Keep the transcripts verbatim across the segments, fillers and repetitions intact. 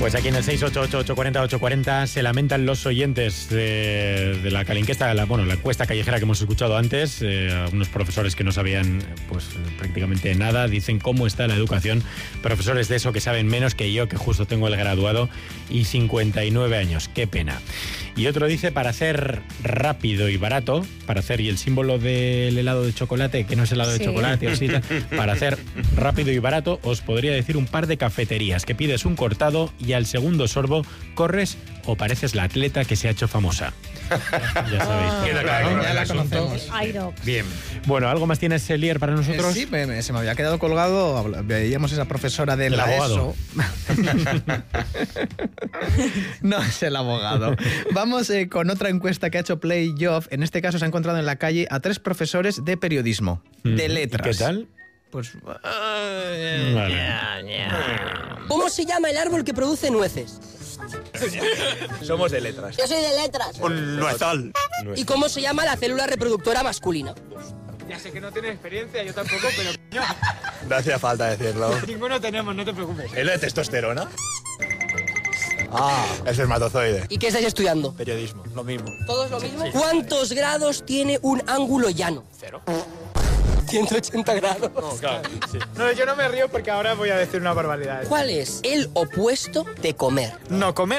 Pues aquí en el seis ocho ocho, ocho cuatro cero, ocho cuatro cero se lamentan los oyentes de, de la calinquesta, la, bueno, la encuesta callejera que hemos escuchado antes. Eh, algunos profesores que no sabían pues prácticamente nada dicen cómo está la educación. Profesores de eso que saben menos que yo, que justo tengo el graduado y cincuenta y nueve años. Qué pena. Y otro dice, para hacer rápido y barato, para hacer, y el símbolo del helado de chocolate, que no es helado de sí. chocolate, o sí, para hacer rápido y barato, os podría decir un par de cafeterías que pides un cortado y al segundo sorbo corres o pareces la atleta que se ha hecho famosa. Ya sabéis. Oh, Queda claro, ya la conocemos. Bien. Bueno, ¿algo más tienes, Elier, para nosotros? Eh, sí, me, me, se me había quedado colgado. Veíamos esa profesora de el la abogado. ESO. No es el abogado. Vamos eh, con otra encuesta que ha hecho Play Job. En este caso se ha encontrado en la calle a tres profesores de periodismo, mm. de letras. ¿Y qué tal? Pues... Vale. ¿Cómo se llama el árbol que produce nueces? Somos de letras. Yo soy de letras. Un nuezal. ¿Y cómo se llama la célula reproductora masculina? Ya sé que no tienes experiencia, yo tampoco, pero... No hacía falta decirlo. Ninguno tenemos, no te preocupes. ¿El de testosterona? Ah, el espermatozoide. ¿Y qué estáis estudiando? Periodismo, lo mismo. ¿Todos lo mismo? Sí. ¿Cuántos grados tiene un ángulo llano? Cero. ciento ochenta grados. No, claro, sí. No, yo no me río porque ahora voy a decir una barbaridad. ¿Cuál es el opuesto de comer? No comer.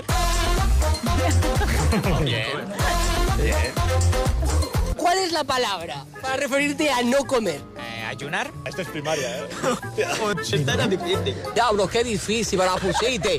Bien. Bien. ¿Cuál es la palabra para referirte a no comer? Eh, ¿Ayunar? Esto es primaria, ¿eh? Esta era difícil. Diablo, qué difícil para la pusiste.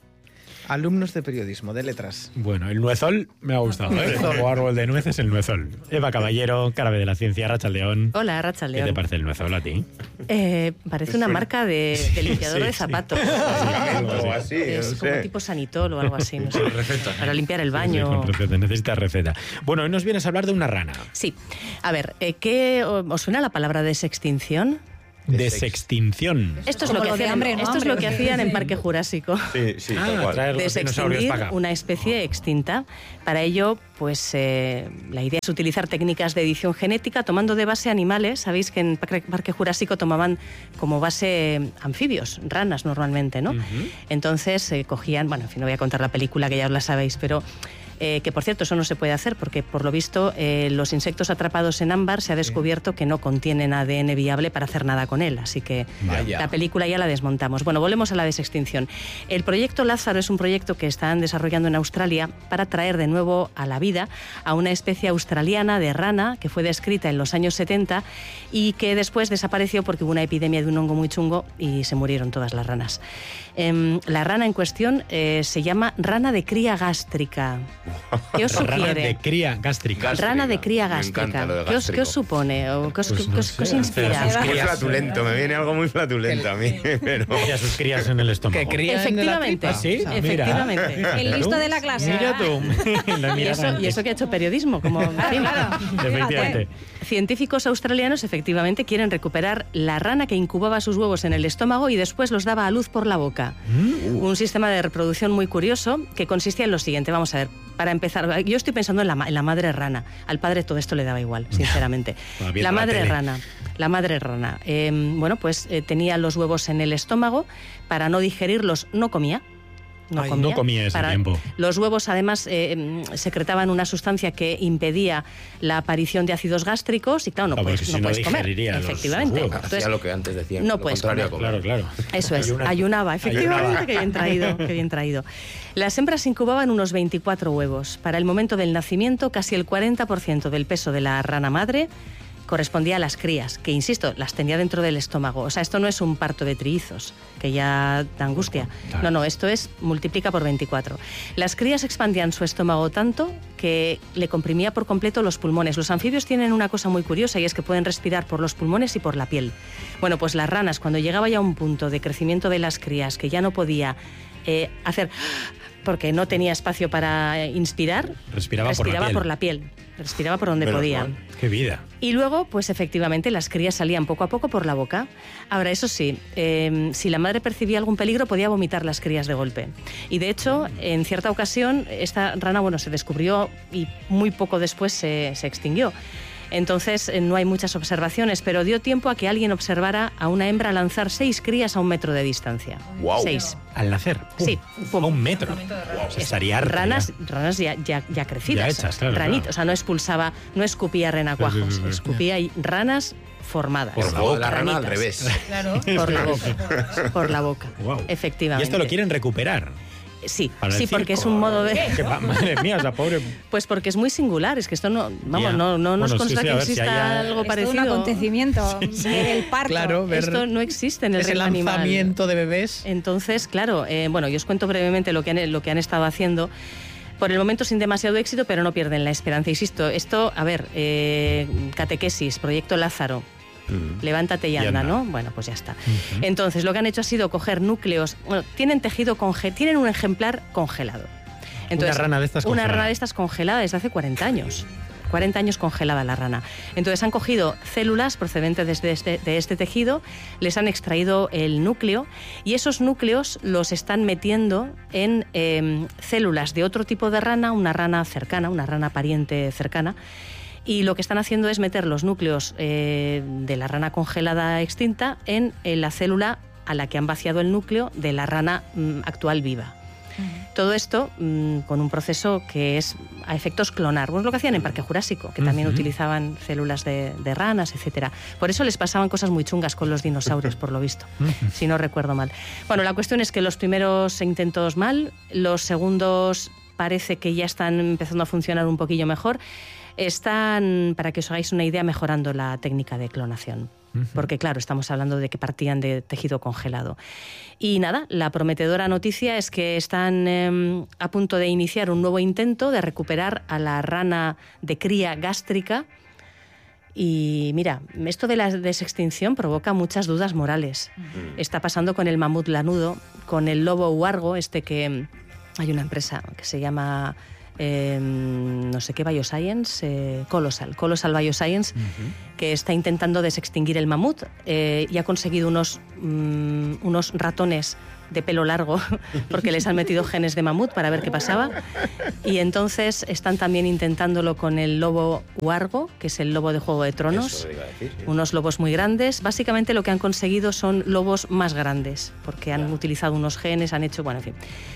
Alumnos de periodismo, de letras. Bueno, el nuezol me ha gustado, ¿eh? Como árbol de nueces, el nuezol. Eva Caballero, Carabe de la Ciencia, Rachaldeón. Hola, Rachaldeón. ¿Qué te parece el nuezol a ti? Eh, parece una marca de, de limpiador sí, de zapatos. Sí. Algo así, es no como sé. tipo Sanitol o algo así, no sé. Receta. Para limpiar el baño. Sí, con receta, necesitas receta. Bueno, hoy nos vienes a hablar de una rana. Sí. A ver, eh, ¿qué os suena la palabra desextinción? Desextinción. Esto es lo que hacían, hambre, ¿no? Esto es lo que hacían en Parque Jurásico. Sí, sí, ah, tal cual. Traer los dinosaurios para acá. Una especie extinta. Para ello, pues eh, la idea es utilizar técnicas de edición genética tomando de base animales. Sabéis que en Parque Jurásico tomaban como base anfibios, ranas normalmente, ¿no? Uh-huh. Entonces eh, cogían, bueno, en fin, no voy a contar la película que ya os la sabéis, pero Eh, que por cierto eso no se puede hacer porque por lo visto eh, los insectos atrapados en ámbar se ha descubierto que no contienen A D N viable para hacer nada con él, así que Vaya. La película ya la desmontamos. Bueno, volvemos a la desextinción. El proyecto Lázaro es un proyecto que están desarrollando en Australia para traer de nuevo a la vida a una especie australiana de rana que fue descrita en los años setenta y que después desapareció porque hubo una epidemia de un hongo muy chungo y se murieron todas las ranas. Eh, la rana en cuestión eh, se llama rana de cría gástrica. ¿Qué os sugiere? Rana de cría gástrica. Rana de cría gástrica. ¿Qué os, ¿Qué os supone? ¿O qué os, pues no qué os, sé, ¿qué os inspira? Muy flatulento, me viene algo muy flatulento a mí. Pero... Ya sus crías en el estómago. ¿Que crían Efectivamente. En la ¿Sí? Efectivamente. Mira. El listo de la clase. Mira tú. y, eso, y eso que ha hecho periodismo. Como, claro. Efectivamente. Científicos australianos efectivamente quieren recuperar la rana que incubaba sus huevos en el estómago y después los daba a luz por la boca. Mm. Un sistema de reproducción muy curioso que consistía en lo siguiente. Vamos a ver, para empezar, yo estoy pensando en la, en la madre rana. Al padre todo esto le daba igual, sinceramente. La madre la rana. La madre rana. Eh, bueno, pues eh, tenía los huevos en el estómago. Para no digerirlos, no comía. No, Ay, comía. no comía ese Para, tiempo. Los huevos, además, eh, secretaban una sustancia que impedía la aparición de ácidos gástricos y, claro, no ah, puedes, no si puedes no comer. Efectivamente. Entonces, hacía lo que antes decían. No puedes comer. Claro, claro. Eso es. Ayunaba. Ayunaba, efectivamente. Ayunaba. Qué bien traído, qué bien traído. Las hembras incubaban unos veinticuatro huevos. Para el momento del nacimiento, casi el cuarenta por ciento del peso de la rana madre correspondía a las crías, que, insisto, las tenía dentro del estómago. O sea, esto no es un parto de trillizos, que ya da angustia. No, no, esto es, multiplica por veinticuatro. Las crías expandían su estómago tanto que le comprimía por completo los pulmones. Los anfibios tienen una cosa muy curiosa y es que pueden respirar por los pulmones y por la piel. Bueno, pues las ranas, cuando llegaba ya a un punto de crecimiento de las crías que ya no podía eh, hacer... porque no tenía espacio para inspirar, respiraba, respiraba por la piel. por la piel. Respiraba por donde Pero, podía. Juan, ¡qué vida! Y luego, pues efectivamente, las crías salían poco a poco por la boca. Ahora, eso sí, eh, si la madre percibía algún peligro, podía vomitar las crías de golpe. Y de hecho, en cierta ocasión, esta rana, bueno, se descubrió y muy poco después se, se extinguió. Entonces eh, no hay muchas observaciones, pero dio tiempo a que alguien observara a una hembra lanzar seis crías a un metro de distancia. Wow. Seis. Al nacer. Pum, Sí, pum. a un metro. O sea, estaría harta Ranas, ya. ranas ya, ya, ya crecidas. Ya hechas, claro, Ranitas, claro. o sea, no expulsaba, no escupía renacuajos, Sí, sí, sí. escupía y ranas formadas. Por la boca, la rana al Ranitas. revés. Claro. Por la boca. Por la boca. Wow. Efectivamente. Y esto lo quieren recuperar. Sí, para el sí, porque circo. es un modo de... Que va- madre mía, esa pobre... Pues porque es muy singular, es que esto no, vamos, Ya. no, no nos Bueno, sí, consta sí, a que ver si exista haya- algo Es todo parecido. un acontecimiento, el parto. Claro, ver Esto no existe en el ese reino animal. lanzamiento de bebés. Entonces, claro, eh, bueno, yo os cuento brevemente lo que han, lo que han estado haciendo. Por el momento sin demasiado éxito, pero no pierden la esperanza. Insisto, esto, a ver, eh, catequesis, Proyecto Lázaro. Levántate y Y anda, anda. ¿no? Bueno, pues ya está. Entonces, lo que han hecho ha sido coger núcleos. Bueno, tienen tejido conge tienen un ejemplar congelado. Entonces, Una rana de estas Una congelada. rana de estas congelada desde hace cuarenta años. cuarenta años congelada la rana. Entonces han cogido células procedentes desde este, de este tejido, les han extraído el núcleo y esos núcleos los están metiendo en eh, células de otro tipo de rana, una rana cercana, una rana pariente cercana. Y lo que están haciendo es meter los núcleos eh, de la rana congelada extinta en, en la célula a la que han vaciado el núcleo de la rana mm, actual viva. Todo esto mmm, con un proceso que es a efectos clonar. Bueno, es lo que hacían en Parque Jurásico, que también Ujú. utilizaban células de, de ranas, etcétera. Por eso les pasaban cosas muy chungas con los dinosaurios, por lo visto, si no recuerdo mal. Bueno, la cuestión es que los primeros intentos mal, los segundos parece que ya están empezando a funcionar un poquillo mejor. Están, para que os hagáis una idea, mejorando la técnica de clonación. Porque, claro, estamos hablando de que partían de tejido congelado. Y nada, la prometedora noticia es que están eh, a punto de iniciar un nuevo intento de recuperar a la rana de cría gástrica. Y mira, esto de la desextinción provoca muchas dudas morales. Está pasando con el mamut lanudo, con el lobo huargo, este que hay una empresa que se llama... Eh, no sé qué Bioscience, eh, Colossal, Colossal Bioscience, uh-huh. que está intentando desextinguir el mamut eh, y ha conseguido unos, um, unos ratones de pelo largo porque les han metido genes de mamut para ver qué pasaba, y entonces están también intentándolo con el lobo huargo, que es el lobo de Juego de Tronos. Eso iba a decir, sí. Unos lobos muy grandes. Básicamente lo que han conseguido son lobos más grandes porque han utilizado unos genes, han hecho, bueno, en fin.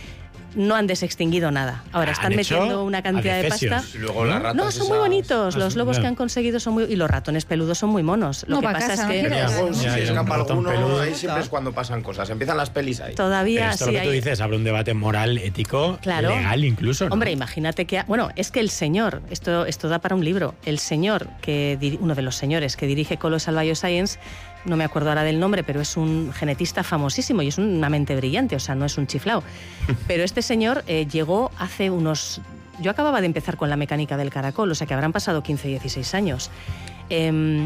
No han desextinguido nada. Ahora están Han hecho metiendo una cantidad de pasta. adefesios. Y luego las ratas No, son muy esas- bonitos. Los lobos ya. que han conseguido son muy... Y los ratones peludos son muy monos. Lo No, que pa' pasa casa, es no que... quiero. Ya, bueno, si Ya, se ya, escapa un ratón alguno, peludo. ahí siempre es cuando pasan cosas. Empiezan las pelis ahí. Pero Todavía esto sí lo que tú hay... dices, abre un debate moral, ético, Claro. legal incluso, ¿no? Hombre, imagínate que... Bueno, es que el señor, esto, esto da para un libro, el señor, que diri- uno de los señores que dirige Colossal Bioscience, no me acuerdo ahora del nombre, pero es un genetista famosísimo y es una mente brillante, o sea, no es un chiflao. Pero este señor eh, llegó hace unos... Yo acababa de empezar con la mecánica del caracol, o sea que habrán pasado quince, dieciséis años. Eh,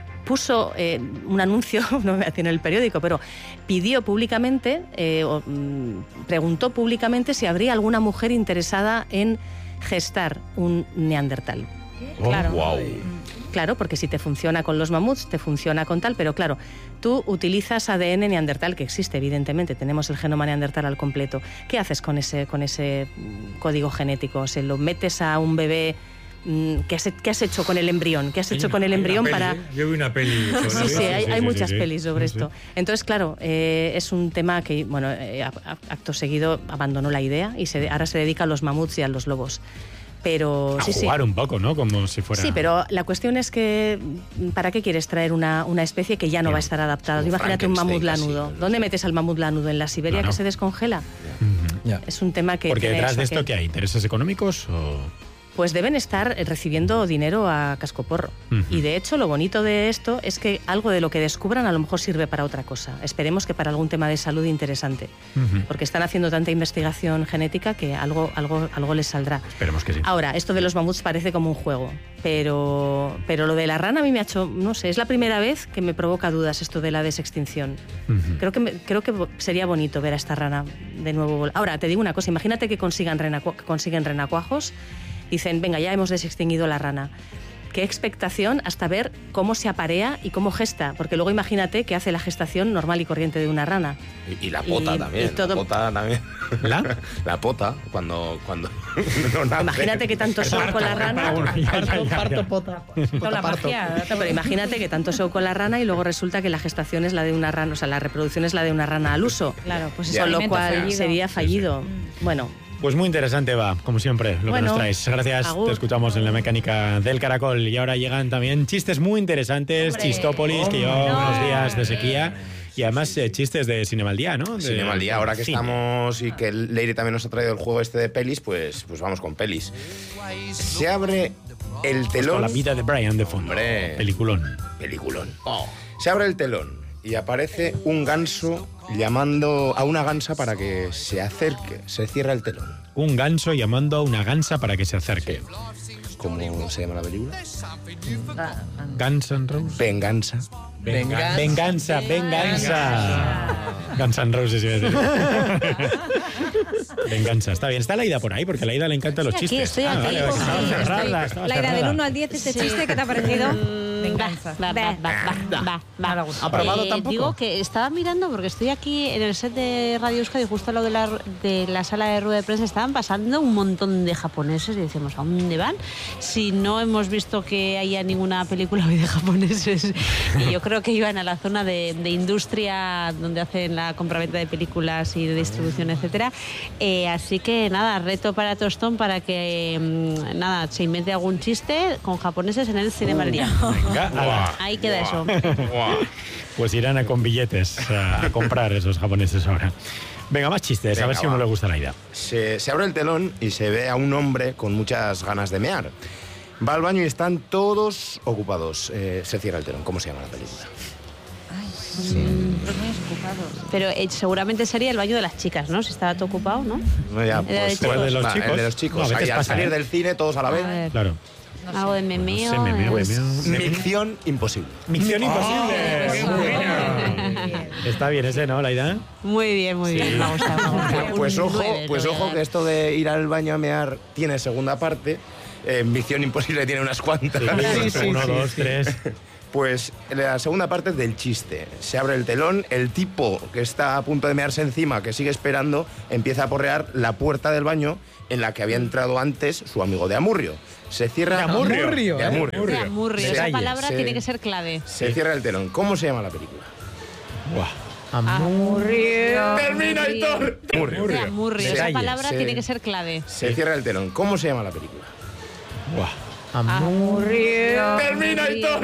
puso eh, un anuncio, no me voy a decir en el periódico, pero pidió públicamente, eh, o, mm, preguntó públicamente si habría alguna mujer interesada en gestar un neandertal. Oh, Claro. Wow. Claro, porque si te funciona con los mamuts, te funciona con tal, pero claro, tú utilizas A D N neandertal, que existe, evidentemente, tenemos el genoma neandertal al completo. ¿Qué haces con ese, con ese mm, código genético? ¿Se lo metes a un bebé? Mm, ¿Qué has, qué has hecho con el embrión? ¿Qué has hecho con el embrión para...? Yo vi una peli sobre Sí, eso. sí, hay, hay muchas sí, sí. pelis sobre Sí, sí. esto. Entonces, claro, eh, es un tema que, bueno, eh, a- a- acto seguido abandonó la idea y se, ahora se dedica a los mamuts y a los lobos. Pero A sí, sí. jugar un poco, ¿no? Como si fuera... Sí, pero la cuestión es que ¿para qué quieres traer una, una especie que ya no Claro. va a estar adaptada? Como Imagínate un mamut Frankenstein casi, lanudo. no ¿Dónde sé. metes al mamut lanudo? ¿En la Siberia No, no. que se descongela? Ujú. Ya. Es un tema que... Porque tiene detrás eso de esto, que- ¿qué hay? ¿Intereses económicos o...? Pues deben estar eh, recibiendo dinero a cascoporro. Ujú. Y de hecho, lo bonito de esto es que algo de lo que descubran a lo mejor sirve para otra cosa. Esperemos que para algún tema de salud interesante. Ujú. Porque están haciendo tanta investigación genética que algo, algo, algo les saldrá. Esperemos que sí. Ahora, esto de los mamuts parece como un juego, pero, pero lo de la rana a mí me ha hecho, no sé, es la primera vez que me provoca dudas esto de la desextinción. Ujú. Creo que, me- creo que sería bonito ver a esta rana de nuevo. vol- Ahora, te digo una cosa, imagínate que consigan, renacua- que consiguen renacuajos, dicen, venga, ya hemos desextinguido la rana. qué expectación hasta ver cómo se aparea y cómo gesta, porque luego imagínate que hace la gestación normal y corriente de una rana. Y, y la pota Y- también. y todo- La pota también. ¿La? La pota, cuando. cuando no nace. Imagínate que tanto show con la rana. Parto, parto, pota. Toda la magia. No, pero imagínate que tanto show con la rana y luego resulta que la gestación es la de una rana, o sea, la reproducción es la de una rana al uso. Claro, pues es Ya. Con lo alimento cual fallido. sería fallido. Bueno, Pues muy interesante va, como siempre, lo que Bueno, nos traes. Gracias, agur. te escuchamos en la mecánica del caracol. Y ahora llegan también chistes muy interesantes, Hombre. Chistópolis, que lleva No. unos días de sequía. Y además eh, chistes de Cinema al Día, ¿no? De- Cinema al día, ahora que cine. estamos y que Leire también nos ha traído el juego este de pelis, pues, pues vamos con pelis. Se abre el Con telón. la vida de Brian de fondo. Hombre. Peliculón. Peliculón. Se abre el telón y aparece un ganso llamando a una gansa para que se acerque. Se cierra el telón. Un ganso llamando a una gansa para que se acerque. ¿Cómo se llama la película? Guns N' Roses. Venganza. Venganza. Venganza, venganza. Guns N' Roses, iba a decir. Venganza, está bien. Está Laida por ahí, porque a Laida le encantan los Estoy aquí, chistes. estoy Ah, aquí. vale, vale, Sí, estaba estoy- cerrada, estaba La idea del cerrada. uno al diez, este chiste, ¿qué te ha parecido? Venganza. Va, va, va, va, va, No le va. gusta. ¿Aprobado tampoco? Digo que estaba mirando porque estoy aquí en el set de Radio Euskadi, justo al lado de la, de la sala de rueda de prensa. Estaban pasando un montón de japoneses y decimos, ¿a dónde van? Si no hemos visto que haya ninguna película hoy de japoneses. Y yo creo que iban a la zona de, de industria donde hacen la compraventa de películas y de distribución, etcétera. Eh, así que nada, reto para Tostón para que mm, nada se invente algún chiste con japoneses en el Cinema al Día. Venga, ala. Ahí queda eso. Pues irán a con billetes a, a comprar esos japoneses ahora. Venga, más chistes, a Venga, ver si va. uno le gusta la idea. Se, se abre el telón y se ve a un hombre con muchas ganas de mear. Va al baño y están todos ocupados. Eh, se cierra el telón. ¿Cómo se llama la película? Pero eh, seguramente sería el baño de las chicas, ¿no? Si estaba todo ocupado, ¿no? No, ya, El de pues, chicos. ¿El de los va, chicos? El de los chicos. No, a veces Ahí, al pasa, salir ¿eh? del cine, todos a la vez. A ver, Claro. algo de memeo. No sé, memeo, eh. memeo. Micción imposible. Micción imposible. Oh, ¡Qué bueno! Está bien ese, ¿no, Laida? Muy bien, muy bien. Me ha gustado. me ha gustado. Pues Un ojo, nueve, pues le voy a ojo dar. que esto de ir al baño a mear tiene segunda parte. Eh, Micción imposible tiene unas cuantas. Sí, sí, Uno, sí, dos, sí. tres. Pues la segunda parte es del chiste. Se abre el telón, el tipo que está a punto de mearse encima, que sigue esperando, empieza a porrear la puerta del baño en la que había entrado antes su amigo de Amurrio. Se cierra... De Amurrio. Amurrio, De ¿eh? Amurrio. De Amurrio. Esa Detalle, palabra sí. tiene que ser clave. Se cierra el telón. ¿Cómo se llama la película? Buah. Amurrio. ¡Terminator! Amurrio. De Amurrio. Esa Detalle, palabra sí. tiene que ser clave. Se cierra el telón. ¿Cómo se llama la película? Buah. Amurrio. ¡Terminator!